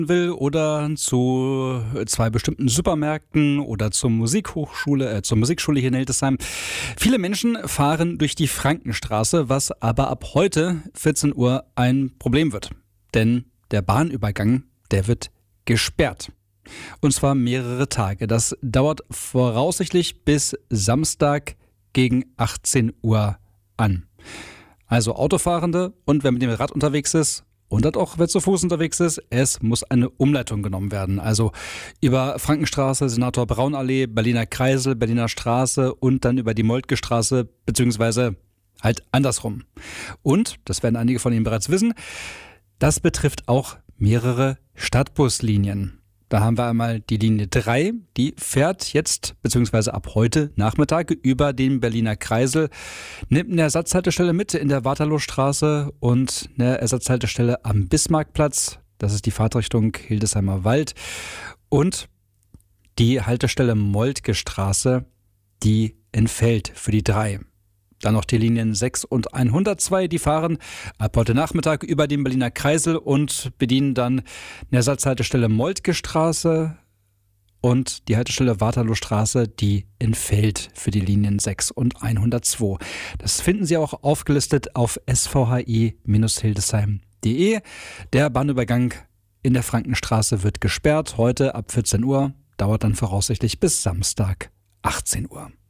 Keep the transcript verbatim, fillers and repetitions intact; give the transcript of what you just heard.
will oder zu zwei bestimmten Supermärkten oder zur Musikhochschule, äh, zur Musikschule hier in Hildesheim. Viele Menschen fahren durch die Frankenstraße, was aber ab heute vierzehn Uhr ein Problem wird. Denn der Bahnübergang, der wird gesperrt. Und zwar mehrere Tage. Das dauert voraussichtlich bis Samstag gegen achtzehn Uhr an. Also Autofahrende und wer mit dem Rad unterwegs ist und dann auch wer zu Fuß unterwegs ist, es muss eine Umleitung genommen werden. Also über Frankenstraße, Senator Braun-Allee, Berliner Kreisel, Berliner Straße und dann über die Moltke Straße, beziehungsweise halt andersrum. Und, das werden einige von Ihnen bereits wissen, das betrifft auch mehrere Stadtbuslinien. Da haben wir einmal die Linie drei, die fährt jetzt bzw. ab heute Nachmittag über den Berliner Kreisel, nimmt eine Ersatzhaltestelle mit in der Waterloostraße und eine Ersatzhaltestelle am Bismarckplatz. Das ist die Fahrtrichtung Hildesheimer Wald. Und die Haltestelle Moltke Straße, die entfällt für die drei. Dann noch die Linien sechs und hundertzwei, die fahren ab heute Nachmittag über den Berliner Kreisel und bedienen dann eine Ersatzhaltestelle Moltke Straße und die Haltestelle Waterloostraße, die entfällt für die Linien sechs und hundertzwei. Das finden Sie auch aufgelistet auf s v h i Bindestrich hildesheim punkt d e. Der Bahnübergang in der Frankenstraße wird gesperrt, heute ab vierzehn Uhr, dauert dann voraussichtlich bis Samstag achtzehn Uhr.